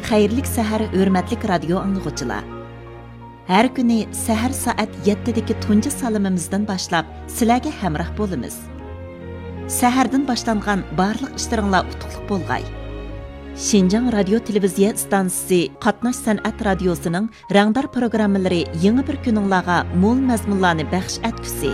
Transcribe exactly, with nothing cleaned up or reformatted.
Xayrlik səhər hörmətlik radio anlıqçılar. Hər günü səhər saat yettidəki tuncu salımımızdan başlap sizlərə həmrah bolumuz. Səhərdən başlanğan barlıq işlərinizlər utuqluq bolğay. Şinjan Radio Televiziya stansiyası Qatnaş Sənət Radiosunun rəngdar proqramları yeni bir gününlərə mol məzmunlarını bəxş etkusi.